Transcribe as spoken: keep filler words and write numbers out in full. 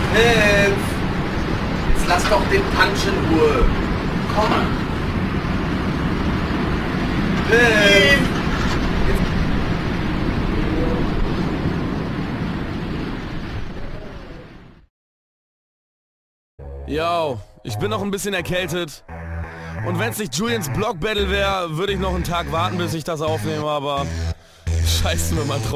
Hilf! Jetzt lass doch den Punch in Ruhe. Komm. Hilf! Yo, ich bin noch ein bisschen erkältet. Und wenn es nicht Julians Block Battle wäre, würde ich noch einen Tag warten, bis ich das aufnehme, aber scheiß mir mal drauf.